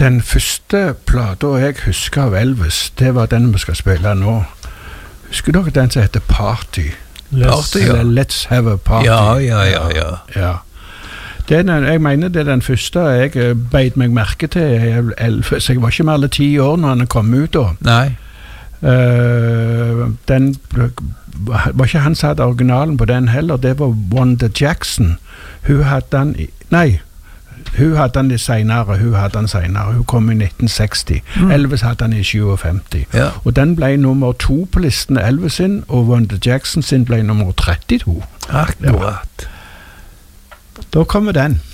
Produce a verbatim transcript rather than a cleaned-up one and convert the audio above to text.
Den første plata jeg husker av Elvis, det var den vi skal spille nå. Husker dere den som heter Party? Let's, Party, ja. Eller Let's Have a Party. Ja, ja, ja, ja. ja. Det er den, jeg mener det er den første jeg beit meg merke til i Elvis. Jeg var ikke med alle ti år når han kom ut da. Nei. Uh, den var ikke han som hadde originalen på den heller, det var Wanda Jackson. Hun hadde den i, nei, hun hadde den senere, hun hadde den senere, hun kom i nitten seksti. Mm. Elvis hadde den i syvogfemti. Ja. Og den ble nummer to på listen, Elvis sin, og Wanda Jackson sin ble nummer trettito. Akkurat. Ja. Da kommer den.